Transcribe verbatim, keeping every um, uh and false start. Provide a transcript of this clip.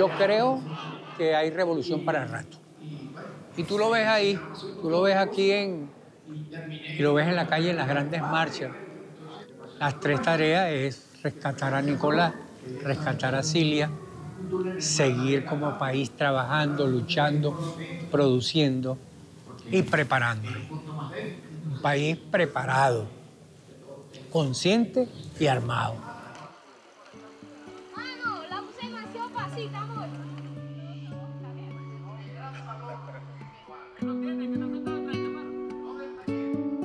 Yo creo que hay revolución para el rato. Y tú lo ves ahí, tú lo ves aquí en, y lo ves en la calle en las grandes marchas. Las tres tareas es rescatar a Nicolás, rescatar a Cilia, seguir como país trabajando, luchando, produciendo y preparándolo. Un país preparado, consciente y armado. Mano, la puse demasiado fácil, estamos